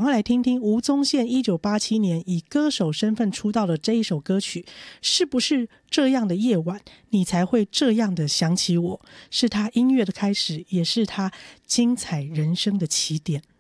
快来听听吴宗宪1987年以歌手身份出道的这一首歌曲，是不是这样的夜晚你才会这样的想起我，是他音乐的开始，也是他精彩人生的起点。